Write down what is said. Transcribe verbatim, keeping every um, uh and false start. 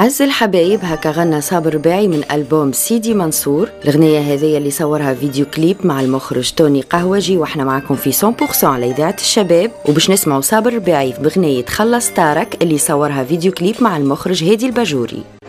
عز الحبايب هكا غنى صابر رباعي من ألبوم سيدي منصور. الغنية هذه اللي صورها فيديو كليب مع المخرج توني قهوجي، واحنا معاكم في مية بالمية على إذاعة الشباب، وباش نسمعوا صابر رباعي بغنية خلص طارك اللي صورها فيديو كليب مع المخرج هادي الباجوري.